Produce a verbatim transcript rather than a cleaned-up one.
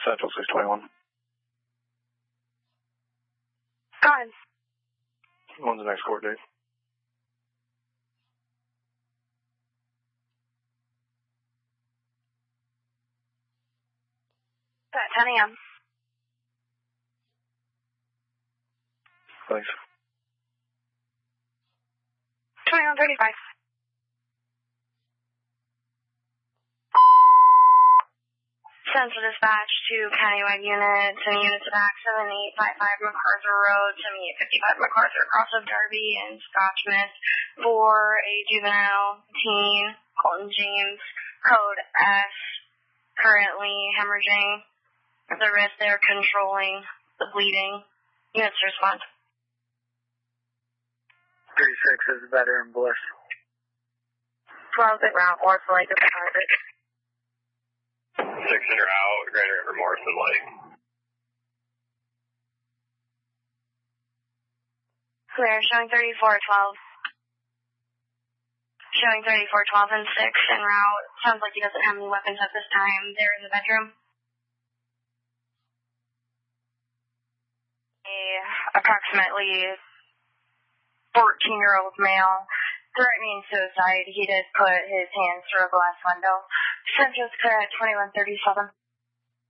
Central six twenty-one. Go ahead. When's the next court date? At ten a.m. Thanks. twenty-one thirty-five. Central Dispatch to Countywide Unit, sending units to back seven eight five five MacArthur Road, seventy-eight fifty-five MacArthur, across of Darby and Scotchmouth for a juvenile teen, Colton James, code S, currently hemorrhaging the wrist. They're controlling the bleeding. Units to respond. thirty-six is better in Bliss. twelve at route, or for like a private. Six are out, Greater River Morrison Lake. Clear, showing thirty-four twelve. Showing thirty-four twelve and six en route. Sounds like he doesn't have any weapons at this time. They're in the bedroom. A approximately fourteen-year-old male threatening suicide. He did put his hands through a glass window. Central's clear at twenty-one thirty-seven.